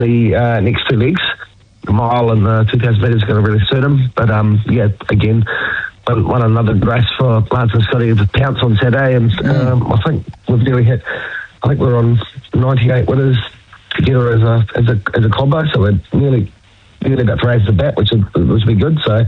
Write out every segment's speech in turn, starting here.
the next 2 legs. The mile and the 2,000 metres is going to really suit him. But, again, won another race for Lance and Scotty to pounce on Saturday. And I think we've nearly hit, we're on 98 winners together as a combo. So we're nearly about to raise the bat, which would be good. So,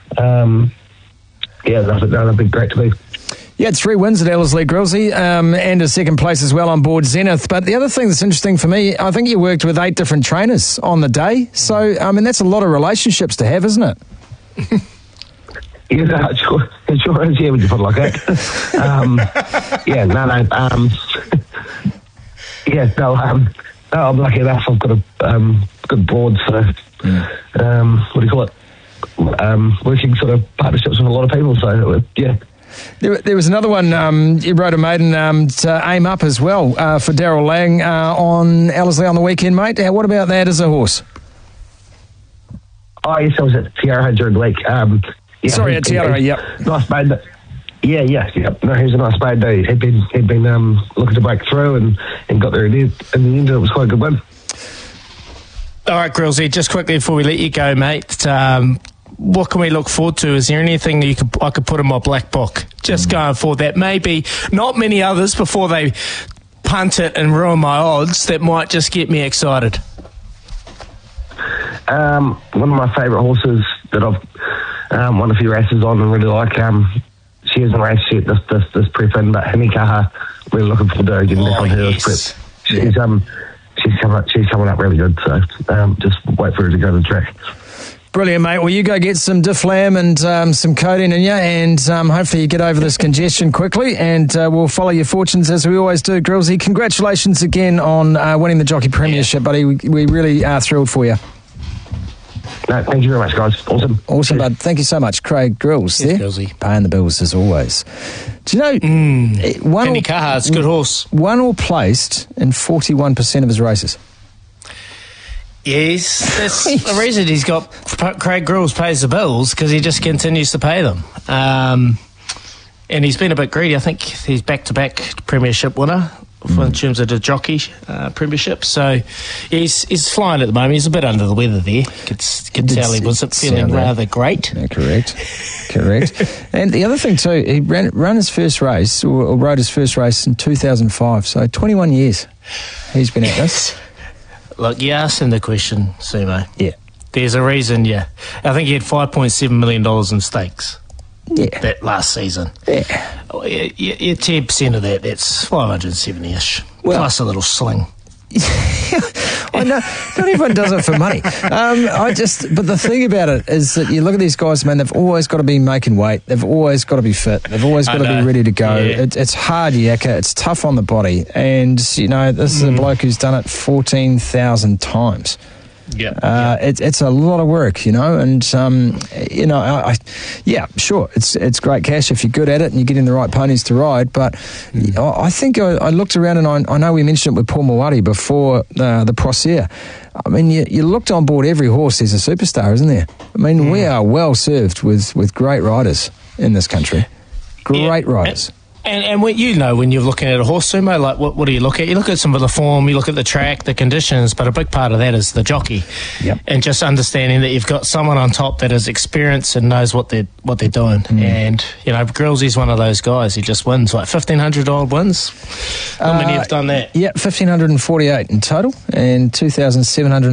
that'll be great to be. You had 3 wins at Ellerslie, Grillsy, and a second place as well on board Zenith. But the other thing that's interesting for me, I think you worked with 8 different trainers on the day. So, that's a lot of relationships to have, isn't it? Yeah, it sure is, when you put it like that. I'm lucky enough. I've got a good board, so, what do you call it? Working sort of partnerships with a lot of people, so, yeah. There was another one, you rode a maiden to Aim Up as well for Daryl Lang on Ellerslie on the weekend, mate. What about that as a horse? Oh, yes, I was at Tiara during the week. At Tiara, yep. Nice maiden. Yeah. No, he was a nice maiden. He'd been looking to break through and got there in the end, and it was quite a good win. All right, Grillsy, just quickly before we let you go, mate, what can we look forward to? Is there anything that I could put in my black book just going forward that maybe not many others before they punt it and ruin my odds that might just get me excited? One of my favourite horses that I've won a few races on and really like, she hasn't raced yet this prep in, but Himikaha, really looking forward to getting back on her prep. She's coming up really good, so just wait for her to go to the track. Brilliant, mate. Well, you go get some Difflam and some codeine in you, and hopefully you get over this congestion quickly, and we'll follow your fortunes as we always do. Grillsy, congratulations again on winning the Jockey Premiership, buddy. We really are thrilled for you. No, thank you very much, guys. Awesome, bud. Thank you so much. Craig Grills there, paying the bills as always. Do you know, Himikaha, it's a good horse. Won or placed in 41% of his races. Yes, that's the reason he's got Craig Grills pays the bills, because he just continues to pay them. And he's been a bit greedy. I think he's back-to-back premiership winner in terms of the jockey premiership. So he's flying at the moment. He's a bit under the weather there. Could tell he wasn't feeling rather great. Yeah, correct. And the other thing too, he ran his first race, or rode his first race in 2005. So 21 years he's been at this. Look, you asked him the question, Sumo. Yeah. There's a reason, I think he had $5.7 million in stakes. Yeah. That last season. Yeah. 10% of that's 570-ish. Well, plus a little sling. I know, not everyone does it for money. But the thing about it is that you look at these guys, man, they've always got to be making weight. They've always got to be fit. They've always got to be ready to go. Yeah. It's hard yakka. It's tough on the body. And, this is a bloke who's done it 14,000 times. It's a lot of work, and sure, it's great cash if you're good at it and you're getting the right ponies to ride. But I think I looked around, and I know we mentioned it with Paul Mawari before the Procere. I mean, you looked on board every horse. There's a superstar, isn't there? I mean, we are well served with great riders in this country. Great riders. And when you're looking at a horse, Sumo, like what do you look at? You look at some of the form, you look at the track, the conditions, but a big part of that is the jockey. Yep. And just understanding that you've got someone on top that has experience and knows what they're doing. And Grillsy's one of those guys. He just wins 1,500 odd wins. How many have done that? Yeah, 1,548 in total, and 2,700.